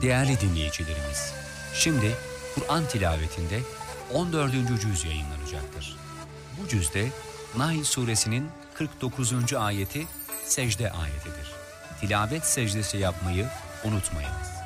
Değerli dinleyicilerimiz, şimdi Kur'an tilavetinde 14. cüz yayınlanacaktır. Bu cüzde Nahl suresinin 49. ayeti secde ayetidir. Tilavet secdesi yapmayı unutmayınız.